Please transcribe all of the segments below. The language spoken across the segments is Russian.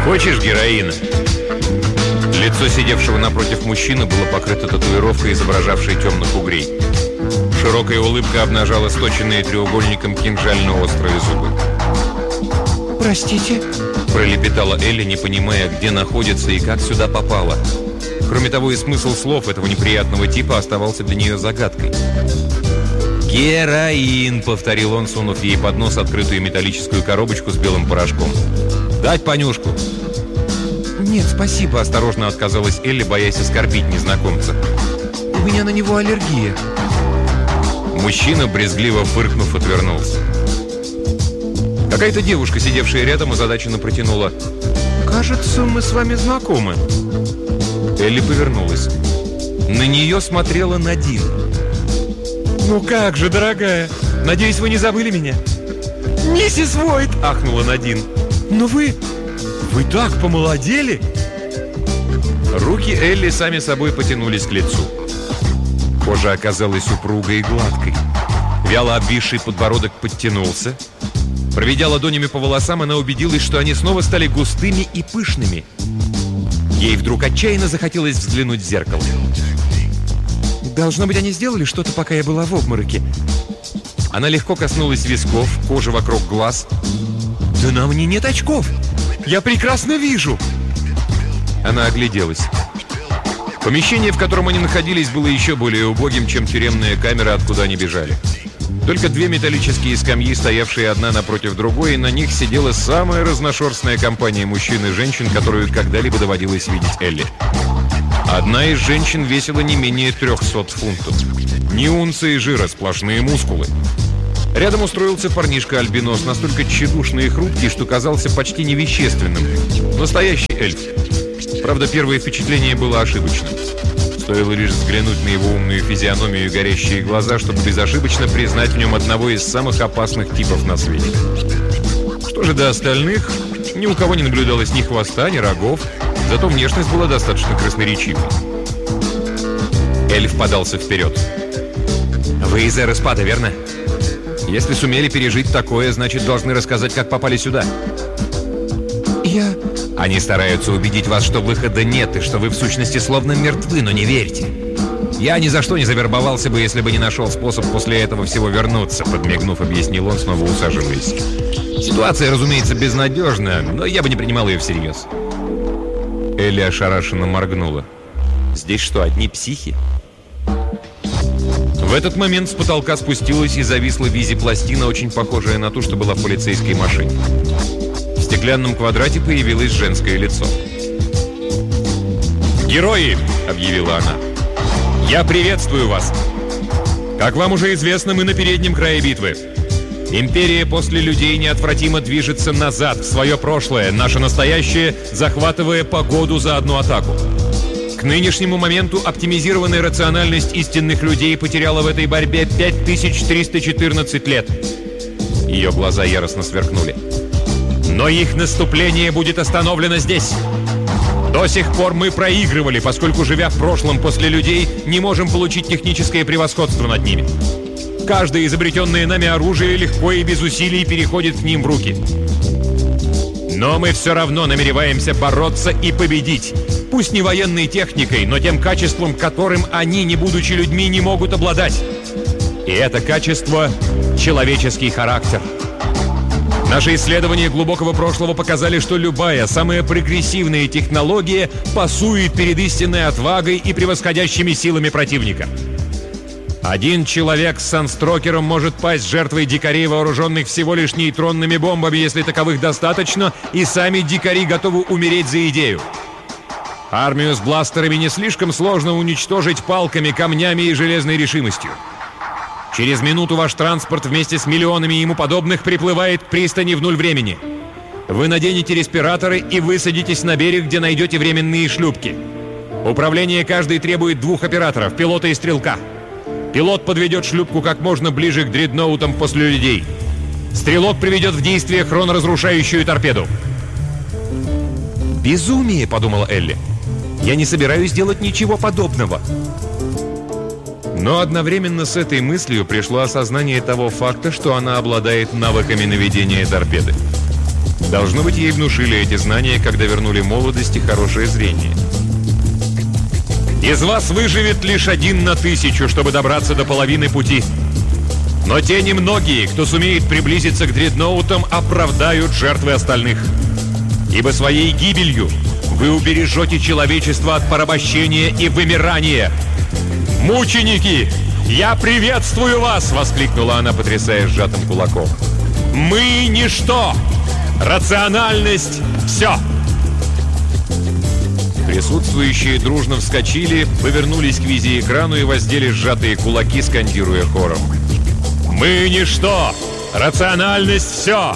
«Хочешь героина?» Лицо сидевшего напротив мужчины было покрыто татуировкой, изображавшей темных угрей. Широкая улыбка обнажала сточенные треугольником кинжально-острые зубы. «Простите?» – пролепетала Элли, не понимая, где находится и как сюда попала. Кроме того, и смысл слов этого неприятного типа оставался для нее загадкой. «Героин», – повторил он, сунув ей под нос открытую металлическую коробочку с белым порошком. «Дать понюшку?» «Нет, спасибо», – осторожно отказалась Элли, боясь оскорбить незнакомца. «У меня на него аллергия». Мужчина, брезгливо фыркнув, отвернулся. Какая-то девушка, сидевшая рядом, озадаченно протянула: «Кажется, мы с вами знакомы». Элли повернулась. На нее смотрела Надин. «Ну как же, дорогая, надеюсь, вы не забыли меня?» «Миссис Войт!» – ахнула Надин. «Но вы так помолодели!» Руки Элли сами собой потянулись к лицу. Кожа оказалась упругой и гладкой. Вяло обвисший подбородок подтянулся. Проведя ладонями по волосам, она убедилась, что они снова стали густыми и пышными. Ей вдруг отчаянно захотелось взглянуть в зеркало. «Должно быть, они сделали что-то, пока я была в обмороке». Она легко коснулась висков, кожи вокруг глаз. «Да на мне нет очков! Я прекрасно вижу!» Она огляделась. Помещение, в котором они находились, было еще более убогим, чем тюремная камера, откуда они бежали. Только две металлические скамьи, стоявшие одна напротив другой, и на них сидела самая разношерстная компания мужчин и женщин, которую когда-либо доводилось видеть Элли. Одна из женщин весила не менее 300 фунтов. Ни унции жира, сплошные мускулы. Рядом устроился парнишка-альбинос, настолько тщедушный и хрупкий, что казался почти невещественным. Настоящий эльф. Правда, первое впечатление было ошибочным. Стоило лишь взглянуть на его умную физиономию и горящие глаза, чтобы безошибочно признать в нем одного из самых опасных типов на свете. Что же до остальных, ни у кого не наблюдалось ни хвоста, ни рогов, зато внешность была достаточно красноречивой. Эльф подался вперед. «Вы из Эреспада, верно? Если сумели пережить такое, значит, должны рассказать, как попали сюда». Они стараются убедить вас, что выхода нет, и что вы в сущности словно мертвы, но не верьте. Я ни за что не завербовался бы, если бы не нашел способ после этого всего вернуться, подмигнув, объяснил он, снова усаживаясь. Ситуация, разумеется, безнадежна, но я бы не принимал ее всерьез. Элли ошарашенно моргнула. Здесь что, одни психи? В этот момент с потолка спустилась и зависла визи-пластина, очень похожая на ту, что была в полицейской машине. В стеклянном квадрате появилось женское лицо. «Герои!» — объявила она. «Я приветствую вас! Как вам уже известно, мы на переднем крае битвы. Империя после людей неотвратимо движется назад, в свое прошлое, наше настоящее, захватывая погоду за одну атаку. К нынешнему моменту оптимизированная рациональность истинных людей потеряла в этой борьбе 5314 лет». Ее глаза яростно сверкнули. «Но их наступление будет остановлено здесь. До сих пор мы проигрывали, поскольку, живя в прошлом после людей, не можем получить техническое превосходство над ними. Каждое изобретенное нами оружие легко и без усилий переходит к ним в руки. Но мы все равно намереваемся бороться и победить. Пусть не военной техникой, но тем качеством, которым они, не будучи людьми, не могут обладать. И это качество – человеческий характер. Наши исследования глубокого прошлого показали, что любая, самая прогрессивная технология пасует перед истинной отвагой и превосходящими силами противника. Один человек с санстрокером может пасть жертвой дикарей, вооруженных всего лишь нейтронными бомбами, если таковых достаточно, и сами дикари готовы умереть за идею. Армию с бластерами не слишком сложно уничтожить палками, камнями и железной решимостью. Через минуту ваш транспорт вместе с миллионами ему подобных приплывает к пристани в нуль времени. Вы наденете респираторы и высадитесь на берег, где найдете временные шлюпки. Управление каждой требует 2 операторов, пилота и стрелка. Пилот подведет шлюпку как можно ближе к дредноутам после людей. Стрелок приведет в действие хроноразрушающую торпеду. «Безумие», — подумала Элли. «Я не собираюсь делать ничего подобного». Но одновременно с этой мыслью пришло осознание того факта, что она обладает навыками наведения торпеды. Должно быть, ей внушили эти знания, когда вернули молодость и хорошее зрение. Из вас выживет лишь 1 на 1000, чтобы добраться до половины пути. Но те немногие, кто сумеет приблизиться к дредноутам, оправдают жертвы остальных. Ибо своей гибелью вы убережете человечество от порабощения и вымирания. «Мученики, я приветствую вас!» — воскликнула она, потрясая сжатым кулаком. «Мы — ничто! Рациональность — все!» Присутствующие дружно вскочили, повернулись к визиэкрану и воздели сжатые кулаки, скандируя хором: «Мы — ничто! Рациональность — все!»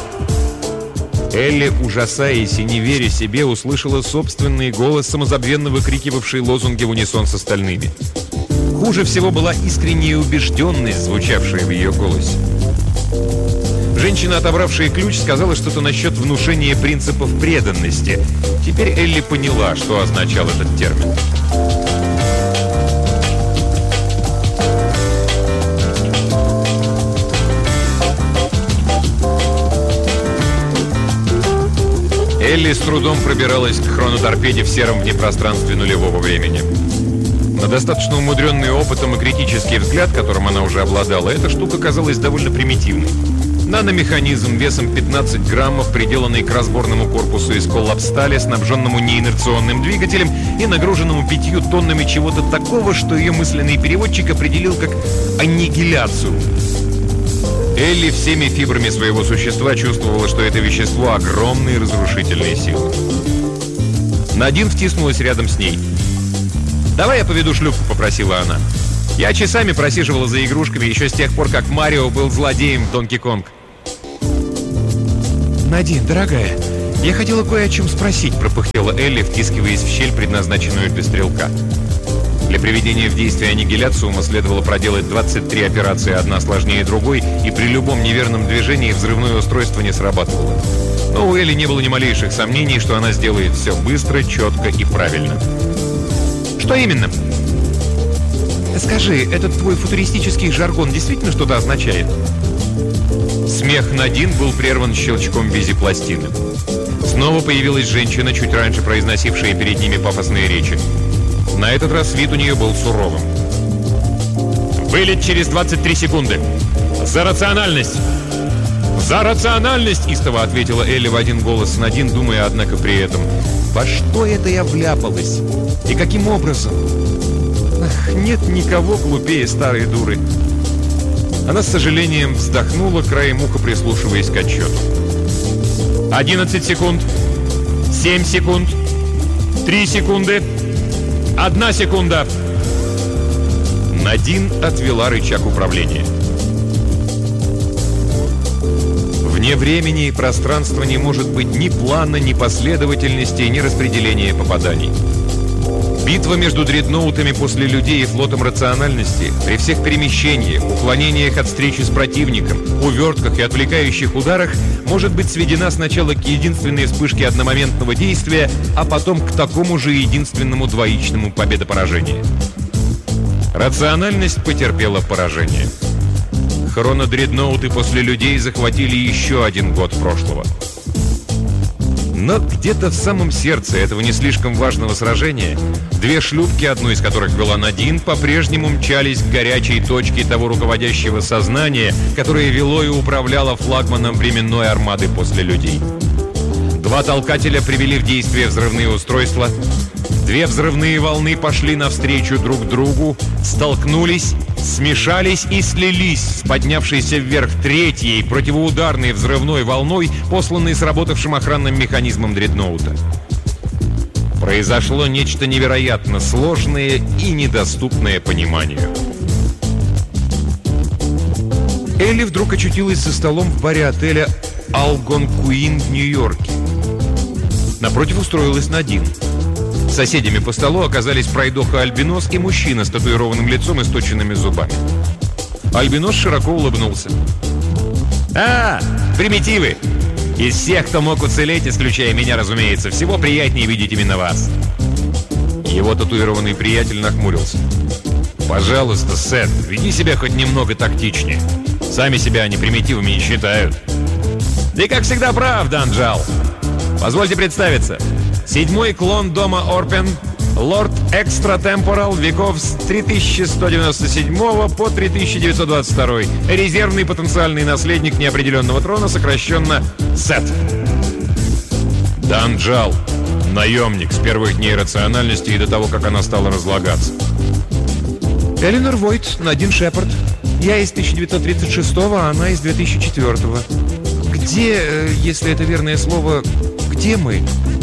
Элли, ужасаясь и не веря себе, услышала собственный голос, самозабвенно выкрикивавший лозунги в унисон с остальными. Хуже всего была искренняя убежденность, звучавшая в ее голосе. Женщина, отобравшая ключ, сказала что-то насчет внушения принципов преданности. Теперь Элли поняла, что означал этот термин. Элли с трудом пробиралась к хроноторпеде в сером внепространстве нулевого времени. На достаточно умудренный опытом и критический взгляд, которым она уже обладала, эта штука казалась довольно примитивной. Наномеханизм весом 15 граммов, приделанный к разборному корпусу из коллапстали, снабженному неинерционным двигателем и нагруженному 5 тоннами чего-то такого, что ее мысленный переводчик определил как аннигиляцию. Элли всеми фибрами своего существа чувствовала, что это вещество — огромные разрушительные силы. Надин втиснулась рядом с ней. «Давай я поведу шлюпку», — попросила она. «Я часами просиживала за игрушками еще с тех пор, как Марио был злодеем в Донки Конг». «Надин, дорогая, я хотела кое о чем спросить», — пропыхтела Элли, втискиваясь в щель, предназначенную для стрелка. Для приведения в действие аннигиляциума следовало проделать 23 операции, одна сложнее другой, и при любом неверном движении взрывное устройство не срабатывало. Но у Элли не было ни малейших сомнений, что она сделает все быстро, четко и правильно. «Что именно?» «Скажи, этот твой футуристический жаргон действительно что-то означает?» Смех Надин был прерван щелчком визипластины. Снова появилась женщина, чуть раньше произносившая перед ними пафосные речи. На этот раз вид у нее был суровым. «Вылет через 23 секунды! За рациональность!» «За рациональность!» — истово ответила Элли в один голос с Надин, думая, однако, при этом: «Во что это я вляпалась? И каким образом? Ах, нет никого глупее старой дуры!» Она с сожалением вздохнула, краем уха прислушиваясь к отчету. 11 секунд. 7 секунд. 3 секунды. 1 секунда. Надин отвела рычаг управления. Вне времени и пространства не может быть ни плана, ни последовательности, ни распределения попаданий. Битва между дредноутами после людей и флотом рациональности при всех перемещениях, уклонениях от встречи с противником, увертках и отвлекающих ударах может быть сведена сначала к единственной вспышке одномоментного действия, а потом к такому же единственному двоичному победопоражению. Рациональность потерпела поражение. Хронодредноуты после людей захватили еще 1 год прошлого. Но где-то в самом сердце этого не слишком важного сражения 2 шлюпки, одну из которых вела Надин, по-прежнему мчались к горячей точке того руководящего сознания, которое вело и управляло флагманом временной армады после людей. 2 толкателя привели в действие взрывные устройства. 2 взрывные волны пошли навстречу друг другу, столкнулись, смешались и слились с поднявшейся вверх 3-й противоударной взрывной волной, посланной сработавшим охранным механизмом дредноута. Произошло нечто невероятно сложное и недоступное пониманию. Элли вдруг очутилась за столом в баре отеля «Алгонкуин» в Нью-Йорке. Напротив устроилась Надин. Соседями по столу оказались пройдоха-альбинос и мужчина с татуированным лицом и сточенными зубами. Альбинос широко улыбнулся. «А, примитивы! Из всех, кто мог уцелеть, исключая меня, разумеется, всего приятнее видеть именно вас!» Его татуированный приятель нахмурился. «Пожалуйста, Сет, веди себя хоть немного тактичнее. Сами себя они примитивами не считают». Ты, как всегда, прав, Данджал. Позвольте представиться. 7-й клон дома Орпен, лорд Экстратемпорал, веков с 3197 по 3922. Резервный потенциальный наследник неопределенного трона, сокращенно Сет. Данджал. Наемник с первых дней рациональности и до того, как она стала разлагаться. Эленор Войт, Надин Шепард. Я из 1936-го, а она из 2004-го. Где, если это верное слово, где мы?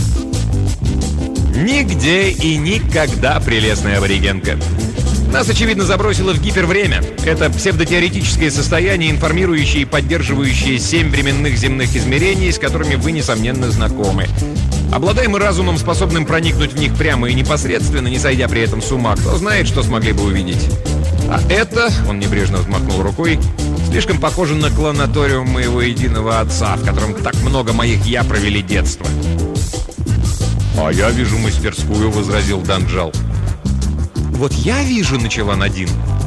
Нигде и никогда, прелестная аборигенка. Нас, очевидно, забросило в гипервремя. Это псевдотеоретическое состояние, информирующее и поддерживающее 7 временных земных измерений, с которыми вы, несомненно, знакомы. Обладаем мы разумом, способным проникнуть в них прямо и непосредственно, не сойдя при этом с ума, кто знает, что смогли бы увидеть. А это, он небрежно взмахнул рукой, слишком похоже на клонаториум моего единого отца, в котором так много моих «я» провели детство. «А я вижу мастерскую», — возразил Данджал. «Вот я вижу», — начала Надин.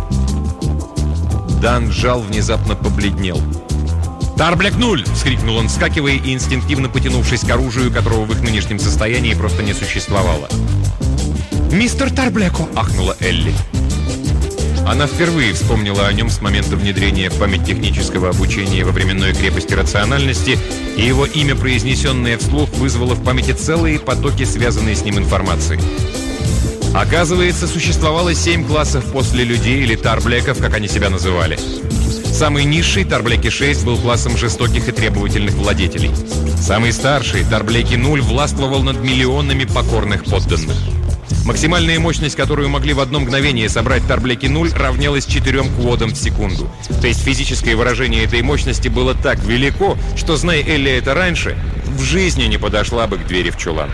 Данджал внезапно побледнел. «Тарблек-0!» — вскрикнул он, вскакивая и инстинктивно потянувшись к оружию, которого в их нынешнем состоянии просто не существовало. «Мистер Тарблеко!» — ахнула Элли. Она впервые вспомнила о нем с момента внедрения в память технического обучения во временной крепости рациональности, и его имя, произнесенное вслух, вызвало в памяти целые потоки, связанные с ним информации. Оказывается, существовало 7 классов после людей, или тарблеков, как они себя называли. Самый низший, Тарблеки-6, был классом жестоких и требовательных владетелей. Самый старший, Тарблеки-0, властвовал над миллионами покорных подданных. Максимальная мощность, которую могли в одно мгновение собрать Тарблеки-0, равнялась 4 кводам в секунду. То есть физическое выражение этой мощности было так велико, что, зная Элли это раньше, в жизни не подошла бы к двери в чулан.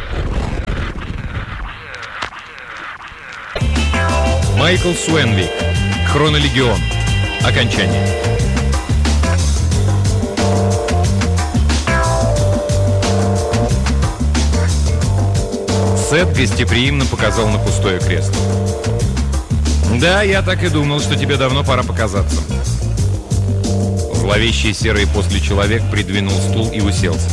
Майкл Суэнвик. Хронолегион. Окончание. Сет гостеприимно показал на пустое кресло. «Да, я так и думал, что тебе давно пора показаться». Зловещий серый после человек придвинул стул и уселся.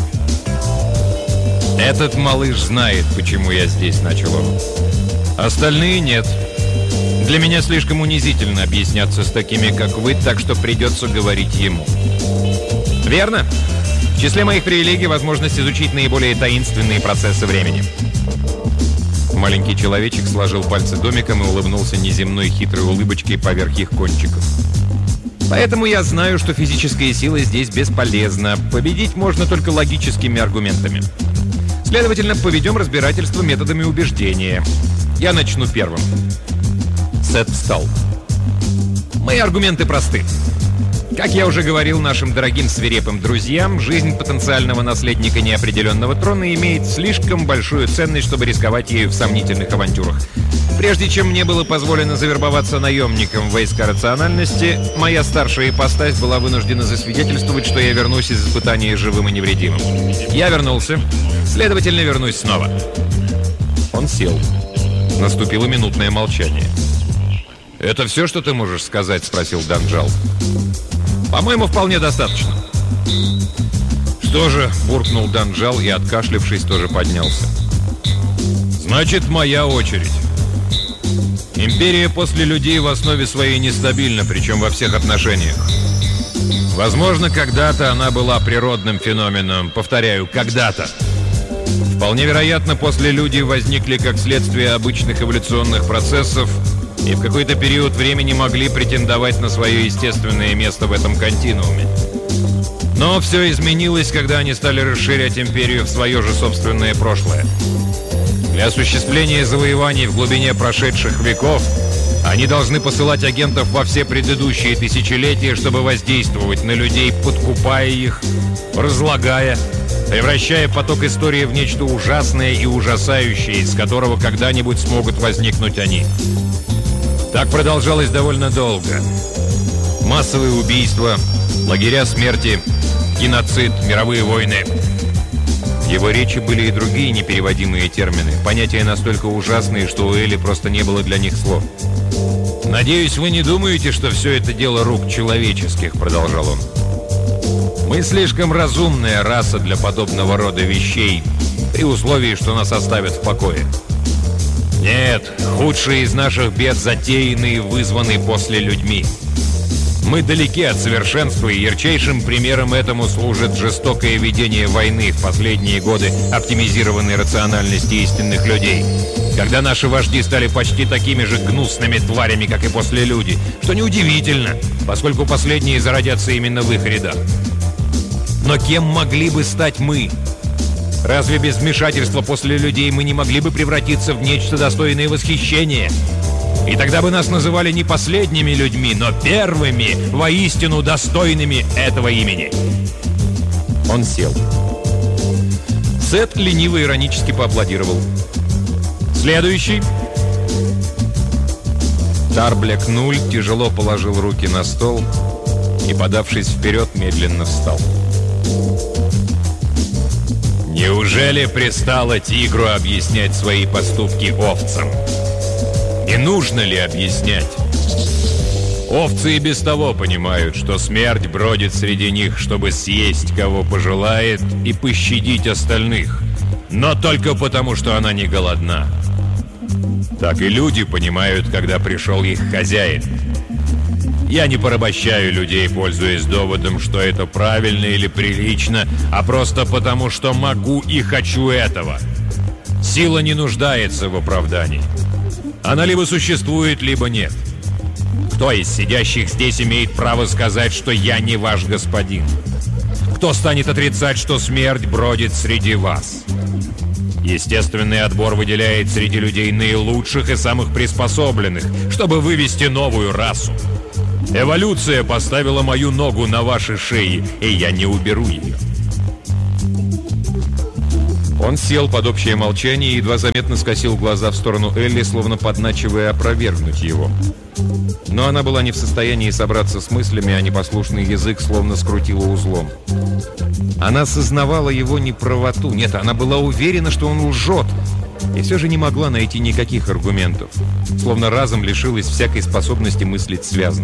«Этот малыш знает, почему я здесь», — начал он. «Остальные нет. Для меня слишком унизительно объясняться с такими, как вы, так что придется говорить ему». «Верно. В числе моих привилегий возможность изучить наиболее таинственные процессы времени». Маленький человечек сложил пальцы домиком и улыбнулся неземной хитрой улыбочкой поверх их кончиков. «Поэтому я знаю, что физическая сила здесь бесполезна. Победить можно только логическими аргументами. Следовательно, поведем разбирательство методами убеждения. Я начну первым». Сет встал. «Мои аргументы просты. Как я уже говорил нашим дорогим свирепым друзьям, жизнь потенциального наследника неопределенного трона имеет слишком большую ценность, чтобы рисковать ею в сомнительных авантюрах. Прежде чем мне было позволено завербоваться наемником в войска рациональности, моя старшая ипостась была вынуждена засвидетельствовать, что я вернусь из испытания живым и невредимым. Я вернулся, следовательно, вернусь снова». Он сел. Наступило минутное молчание. «Это все, что ты можешь сказать?» — спросил Данджал. «По-моему, вполне достаточно». «Что же?» — буркнул Данджал и, откашлявшись, тоже поднялся. «Значит, моя очередь. Империя после людей в основе своей нестабильна, причем во всех отношениях. Возможно, когда-то она была природным феноменом. Повторяю, когда-то. Вполне вероятно, после людей возникли как следствие обычных эволюционных процессов и в какой-то период времени могли претендовать на свое естественное место в этом континууме. Но все изменилось, когда они стали расширять империю в свое же собственное прошлое. Для осуществления завоеваний в глубине прошедших веков они должны посылать агентов во все предыдущие тысячелетия, чтобы воздействовать на людей, подкупая их, разлагая, превращая поток истории в нечто ужасное и ужасающее, из которого когда-нибудь смогут возникнуть они. Так продолжалось довольно долго. Массовые убийства, лагеря смерти, геноцид, мировые войны. В его речи были и другие непереводимые термины, понятия настолько ужасные, что у Элли просто не было для них слов. «Надеюсь, вы не думаете, что все это дело рук человеческих», — продолжал он. Мы слишком разумная раса для подобного рода вещей, при условии, что нас оставят в покое. Нет, худшие из наших бед затеяны и вызваны после людьми. Мы далеки от совершенства, и ярчайшим примером этому служит жестокое ведение войны в последние годы оптимизированной рациональности истинных людей, когда наши вожди стали почти такими же гнусными тварями, как и послелюди, что неудивительно, поскольку последние зародятся именно в их рядах. Но кем могли бы стать мы? Разве без вмешательства после людей мы не могли бы превратиться в нечто достойное восхищения? И тогда бы нас называли не последними людьми, но первыми, воистину достойными этого имени. Он сел. Сет лениво-иронически поаплодировал. Следующий. Тарблек 0 тяжело положил руки на стол и, подавшись вперед, медленно встал. Неужели пристало тигру объяснять свои поступки овцам? И нужно ли объяснять? Овцы и без того понимают, что смерть бродит среди них, чтобы съесть, кого пожелает, и пощадить остальных. Но только потому, что она не голодна. Так и люди понимают, когда пришел их хозяин. Я не порабощаю людей, пользуясь доводом, что это правильно или прилично, а просто потому, что могу и хочу этого. Сила не нуждается в оправдании. Она либо существует, либо нет. Кто из сидящих здесь имеет право сказать, что я не ваш господин? Кто станет отрицать, что смерть бродит среди вас? Естественный отбор выделяет среди людей наилучших и самых приспособленных, чтобы вывести новую расу. Эволюция поставила мою ногу на вашей шее, и я не уберу ее. Он сел под общее молчание и едва заметно скосил глаза в сторону Элли, словно подначивая опровергнуть его. Но она была не в состоянии собраться с мыслями, а непослушный язык словно скрутила узлом. Она сознавала его неправоту. Нет, она была уверена, что он лжет. И все же не могла найти никаких аргументов. Словно разом лишилась всякой способности мыслить связно.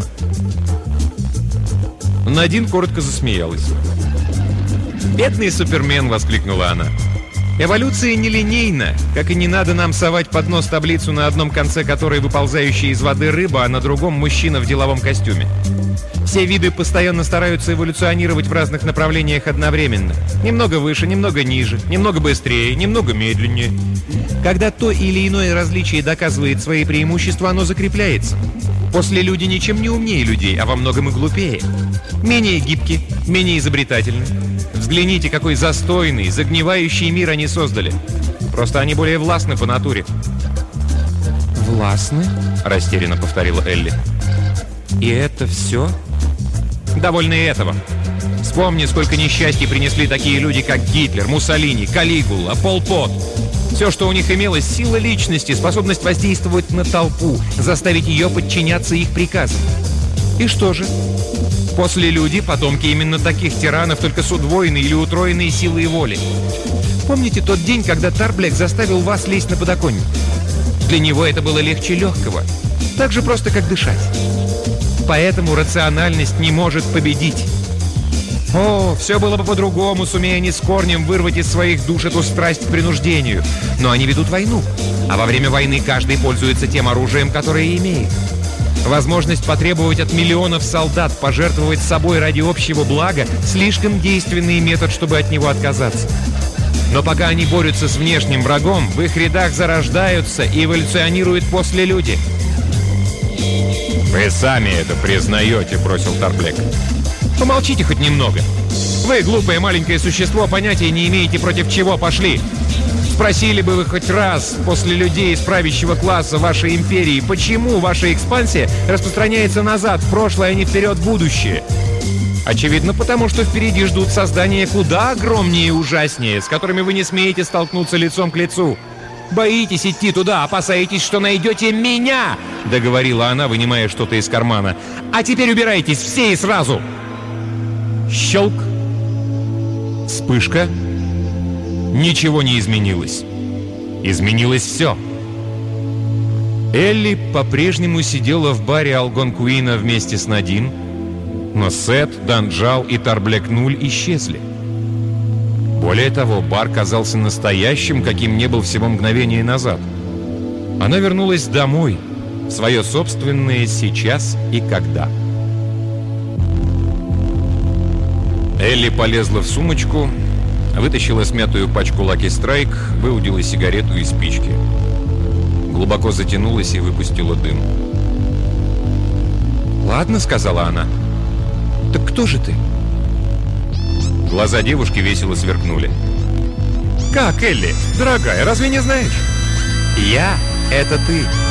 Надин коротко засмеялась. «Бедный Супермен!» — воскликнула она. «Эволюция нелинейна, как и не надо нам совать под нос таблицу, на одном конце которой выползающая из воды рыба, а на другом мужчина в деловом костюме. Все виды постоянно стараются эволюционировать в разных направлениях одновременно. Немного выше, немного ниже, немного быстрее, немного медленнее. Когда то или иное различие доказывает свои преимущества, оно закрепляется. После люди ничем не умнее людей, а во многом и глупее. Менее гибки, менее изобретательны. Взгляните, какой застойный, загнивающий мир они создали. Просто они более властны по натуре». «Властны?» – растерянно повторила Элли. «И это все?» «Довольно и этого. Вспомни, сколько несчастий принесли такие люди, как Гитлер, Муссолини, Калигула, Пол Пот. Все, что у них имелось, сила личности, способность воздействовать на толпу, заставить ее подчиняться их приказам. И что же? После люди, потомки именно таких тиранов, только с удвоенной или утроенной силой воли. Помните тот день, когда Тарблек заставил вас лезть на подоконник? Для него это было легче легкого. Так же просто, как дышать. Поэтому рациональность не может победить. О, все было бы по-другому, сумея они с корнем вырвать из своих душ эту страсть к принуждению. Но они ведут войну. А во время войны каждый пользуется тем оружием, которое имеет. Возможность потребовать от миллионов солдат пожертвовать собой ради общего блага – слишком действенный метод, чтобы от него отказаться. Но пока они борются с внешним врагом, в их рядах зарождаются и эволюционируют после люди. «Вы сами это признаете», – бросил Тарблек. «Помолчите хоть немного. Вы, глупое маленькое существо, понятия не имеете, против чего пошли. Спросили бы вы хоть раз после людей из правящего класса вашей империи, почему ваша экспансия распространяется назад, в прошлое, а не вперед, в будущее? Очевидно, потому что впереди ждут создания куда огромнее и ужаснее, с которыми вы не смеете столкнуться лицом к лицу. Боитесь идти туда, опасаетесь, что найдете меня!» — договорила она, вынимая что-то из кармана. «А теперь убирайтесь все и сразу!» Щелк. Вспышка. Ничего не изменилось. Изменилось все. Элли по-прежнему сидела в баре Алгонкуина вместе с Надин. Но Сет, Данджал и Тарблек-Нуль исчезли. Более того, бар казался настоящим, каким не был всего мгновения назад. Она вернулась домой, в свое собственное сейчас и когда. Элли полезла в сумочку, вытащила смятую пачку Lucky Strike, выудила сигарету и спички. Глубоко затянулась и выпустила дым. «Ладно», — сказала она. «Так кто же ты?» Глаза девушки весело сверкнули. «Как, Элли? Дорогая, разве не знаешь?» «Я — это ты».